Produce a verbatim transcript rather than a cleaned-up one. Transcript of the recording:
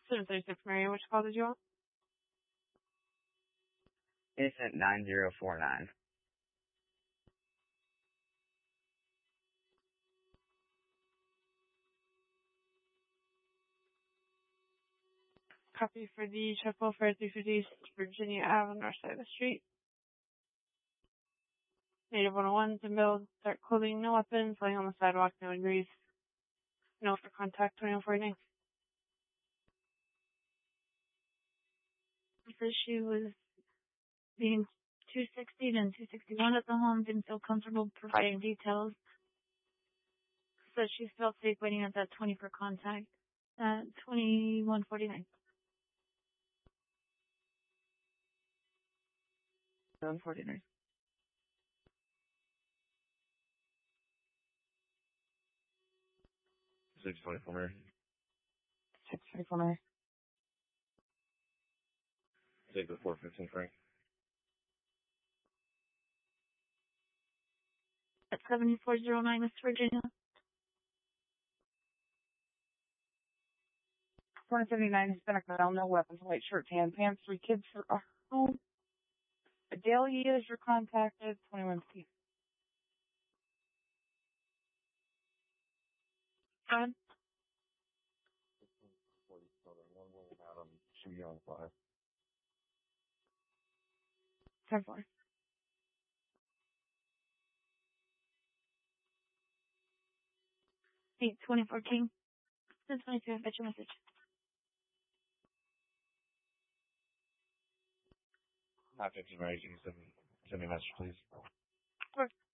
seven thirty-six Mary, which call did you want? Innocent nine zero four nine. Copy for the check welfare three fifty Virginia Avenue, north side of the street. Native one oh one, to build, dark clothing, no weapons, laying on the sidewalk, no injuries. No for contact, twenty-one forty-nine. Says she was being two sixty and two sixty-one at the home, didn't feel comfortable providing details. Says she felt safe waiting at that twenty for contact at twenty-one forty-nine. Seven forty nine. Six twenty four Mary. Six twenty four Mary. Take the four fifteen Frank. At seventy-four oh nine, West Virginia. four seventy-nine Hispanic male, no weapons, white shirt, tan pants, three kids for a home. Adelia is your contacted, twenty-one fifty. Fred? One will Adam, two young five. ten four. eight twenty-four King. ten twenty-two, I got your message. Not fifty Mary, can you send me, send me a message, please? Sure.